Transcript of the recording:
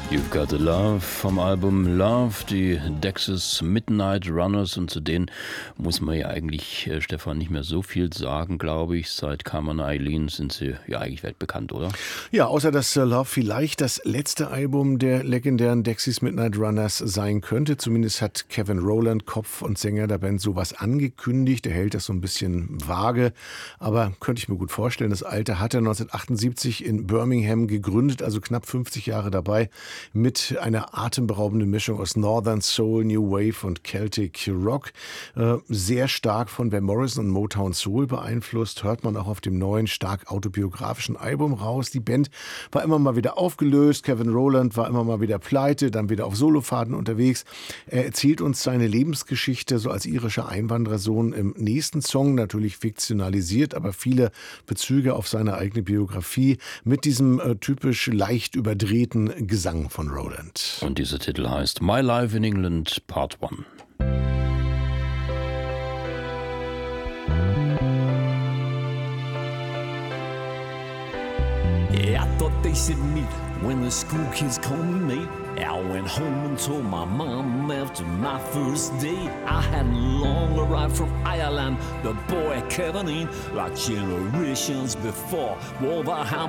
You've Got the Love vom Album Love, die Dexys Midnight Runners, und zu denen muss man ja eigentlich, Stefan, nicht mehr so viel sagen, glaube ich. Seit Carmen Eileen sind sie ja eigentlich weltbekannt, oder? Ja, außer dass Love vielleicht das letzte Album der legendären Dexys Midnight Runners sein könnte. Zumindest hat Kevin Rowland, Kopf und Sänger der Band, sowas angekündigt. Er hält das so ein bisschen vage, aber könnte ich mir gut vorstellen. Das Alte hat er 1978 in Birmingham gegründet, also knapp 50 Jahre dabei, mit einer atemberaubenden Mischung aus Northern Soul, New Wave und Celtic Rock. Sehr stark von Van Morrison und Motown Soul beeinflusst, hört man auch auf dem neuen, stark autobiografischen Album raus. Die Band war immer mal wieder aufgelöst, Kevin Rowland war immer mal wieder pleite, dann wieder auf Solofahrten unterwegs. Er erzählt uns seine Lebensgeschichte so als irischer Einwanderersohn im nächsten Song, natürlich fiktionalisiert, aber viele Bezüge auf seine eigene Biografie mit diesem typisch leicht überdrehten Gesang von Rowland. Und dieser Titel heißt My Life in England Part 1. Yeah, I thought they said meet when the school kids called me mate. I went home and told my mom after my first date. I had long arrived from Ireland, the boy Kevin, like generations before. Wolverhampton